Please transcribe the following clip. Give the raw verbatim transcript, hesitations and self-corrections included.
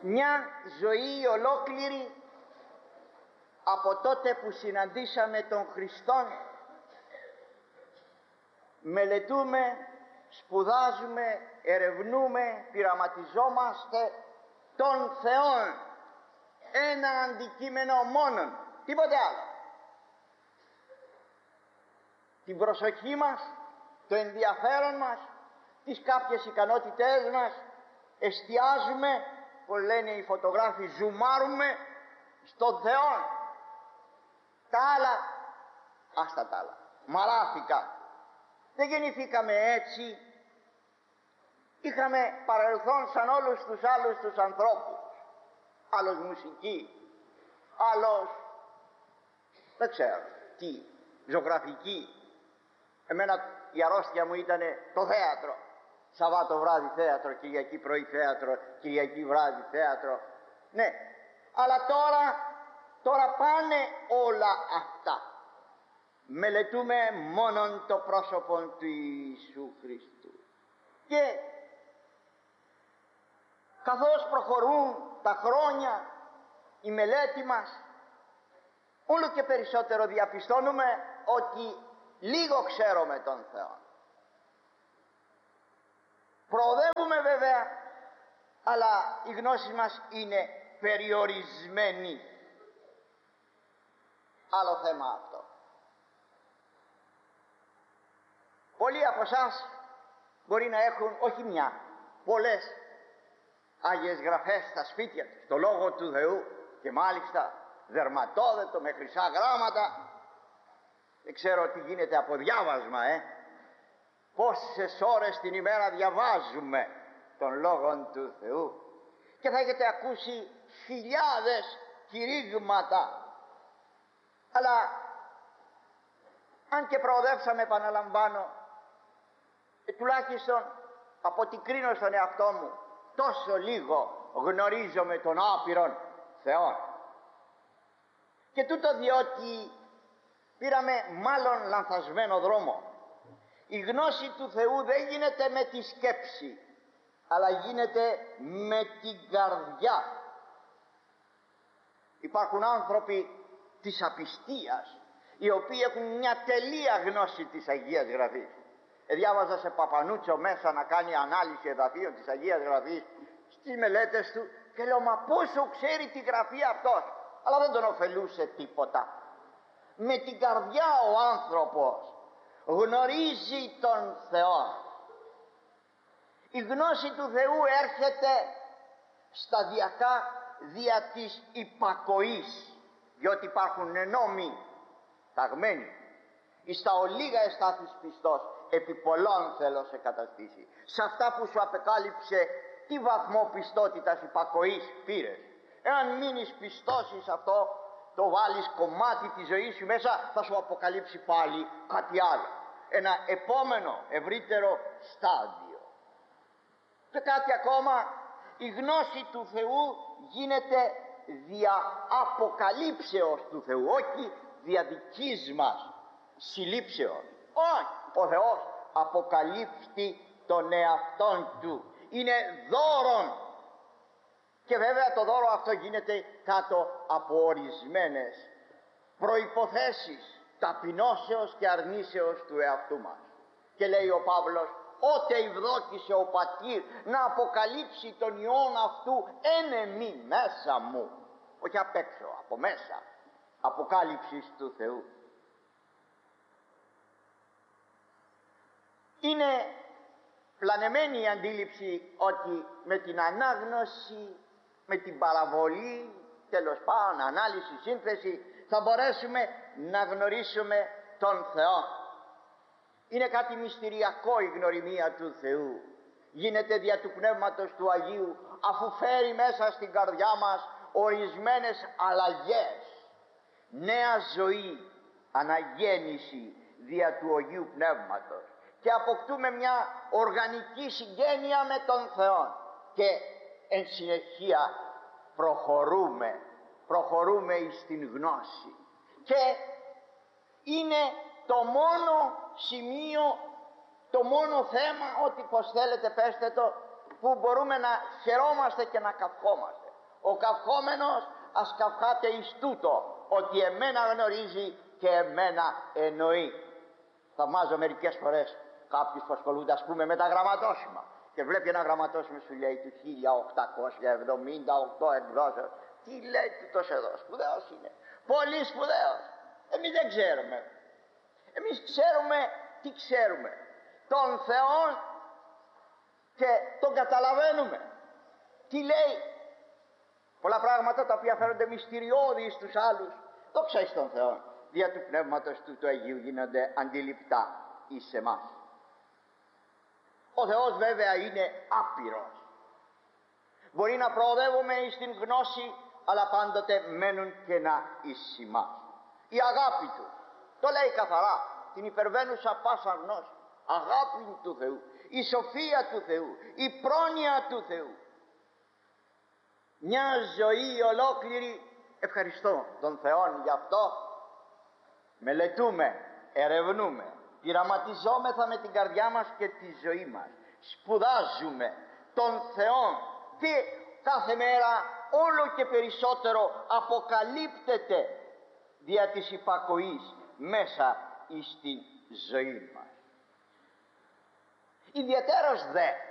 μια ζωή ολόκληρη από τότε που συναντήσαμε τον Χριστόν. Μελετούμε, σπουδάζουμε, ερευνούμε, πειραματιζόμαστε τον Θεόν, ένα αντικείμενο μόνον, τίποτε άλλο. Την προσοχή μας, το ενδιαφέρον μας, τις κάποιες ικανότητές μας εστιάζουμε, όπως λένε οι φωτογράφοι, ζουμάρουμε στον Θεό. Τα άλλα, άστα τα άλλα, μαλάθηκα. Δεν γεννηθήκαμε έτσι. Είχαμε παρελθόν σαν όλους τους άλλους τους ανθρώπους. Άλλος μουσική, άλλος δεν ξέρω τι, ζωγραφική. Εμένα η αρρώστια μου ήταν το θέατρο. Σαββάτο βράδυ θέατρο, Κυριακή πρωί θέατρο, Κυριακή βράδυ θέατρο. Ναι, αλλά τώρα, τώρα πάνε όλα αυτά. Μελετούμε μόνον το πρόσωπο του Ιησού Χριστού. Και καθώς προχωρούν τα χρόνια, η μελέτη μας, όλο και περισσότερο διαπιστώνουμε ότι λίγο ξέρουμε τον Θεό. Προοδεύουμε βέβαια, αλλά η γνώση μας είναι περιορισμένη. Άλλο θέμα αυτό. Πολλοί από εσάς μπορεί να έχουν όχι μια, πολλές Άγιες Γραφές στα σπίτια τους, το Λόγο του Θεού, και μάλιστα δερματόδετο με χρυσά γράμματα. Δεν ξέρω τι γίνεται από διάβασμα, ε. Πόσες ώρες την ημέρα διαβάζουμε τον Λόγο του Θεού, και θα έχετε ακούσει χιλιάδες κηρύγματα. Αλλά αν και προοδεύσαμε, επαναλαμβάνω, ε, τουλάχιστον από ό,τι κρίνω στον εαυτό μου, τόσο λίγο γνωρίζομαι τον άπειρον Θεό. Και τούτο διότι πήραμε μάλλον λανθασμένο δρόμο. Η γνώση του Θεού δεν γίνεται με τη σκέψη, αλλά γίνεται με την καρδιά. Υπάρχουν άνθρωποι της απιστίας, οι οποίοι έχουν μια τελεία γνώση της Αγίας Γραφής. Ε, διάβαζα σε Παπανούτσο μέσα να κάνει ανάλυση εδαφείων της Αγίας Γραφής στις μελέτες του, και λέω, μα πόσο ξέρει τη Γραφή αυτός, αλλά δεν τον ωφελούσε τίποτα. Με την καρδιά ο άνθρωπος γνωρίζει τον Θεό. Η γνώση του Θεού έρχεται σταδιακά δια της υπακοής, διότι υπάρχουν νόμοι ταγμένοι. Εις τα ολίγα εστάθης πιστός, επί πολλών θέλω σε καταστήσει. Σε αυτά που σου απεκάλυψε, τι βαθμό πιστότητας υπακοής πήρες. Εάν μείνεις πιστός εις αυτό, το βάλεις κομμάτι της ζωής σου μέσα, θα σου αποκαλύψει πάλι κάτι άλλο, ένα επόμενο ευρύτερο στάδιο. Και κάτι ακόμα, η γνώση του Θεού γίνεται δια αποκαλύψεως του Θεού, όχι δια δικής μας συλλήψεως. Όχι, ο Θεός αποκαλύπτει τον εαυτόν του, είναι δώρον. Και βέβαια το δώρο αυτό γίνεται κάτω από ορισμένες προϋποθέσεις ταπεινώσεως και αρνήσεως του εαυτού μας. Και λέει ο Παύλος, ότε ευδόκησε ο Πατήρ να αποκαλύψει τον Υιόν αυτού εν εμεί, μέσα μου, όχι απ' έξω, από μέσα, αποκάλυψης του Θεού. Είναι πλανεμένη η αντίληψη ότι με την ανάγνωση, με την παραβολή, τέλος πάντων ανάλυση, σύνθεση, θα μπορέσουμε να γνωρίσουμε τον Θεό. Είναι κάτι μυστηριακό η γνωριμία του Θεού. Γίνεται δια του Πνεύματος του Αγίου, αφού φέρει μέσα στην καρδιά μας ορισμένες αλλαγές, νέα ζωή, αναγέννηση δια του Αγίου Πνεύματος, και αποκτούμε μια οργανική συγγένεια με τον Θεό, και εν συνεχεία προχωρούμε, προχωρούμε στην γνώση. Και είναι το μόνο σημείο, το μόνο θέμα, ό,τι πως θέλετε πέστε το, που μπορούμε να χαιρόμαστε και να καυχόμαστε. Ο καυχόμενος ας καυχάται εις τούτο, ότι εμένα γνωρίζει και εμένα εννοεί. Θαυμάζω μερικές φορές κάποιους που ασχολούνται, ας πούμε, με τα γραμματόσημα, και βλέπει ένα γραμματόσημο, σου λέει του χίλια οκτακόσια εβδομήντα οκτώ εκδόσεων. Τι λέει τούτος εδώ, σπουδαίος είναι, πολύ σπουδαίος. Εμείς δεν ξέρουμε. Εμείς ξέρουμε τι ξέρουμε, τον Θεό, και τον καταλαβαίνουμε τι λέει. Πολλά πράγματα τα οποία φαίνονται μυστηριώδη στους άλλους, δόξα εις τον Θεό, δια του Πνεύματος του του Αγίου γίνονται αντιληπτά εις εμάς. Ο Θεός βέβαια είναι άπειρος. Μπορεί να προοδεύουμε εις την γνώση, αλλά πάντοτε μένουν κενά εις εμάς. Η αγάπη του, το λέει καθαρά, την υπερβαίνουσα πάσα γνώση, αγάπη του Θεού, η σοφία του Θεού, η πρόνοια του Θεού. Μια ζωή ολόκληρη, ευχαριστώ τον Θεό γι' αυτό. Μελετούμε, ερευνούμε, πειραματιζόμεθα με την καρδιά μας και τη ζωή μας. Σπουδάζουμε τον Θεό και κάθε μέρα όλο και περισσότερο αποκαλύπτεται δια της υπακοής μέσα εις τη ζωή μας. Ιδιαίτερος δε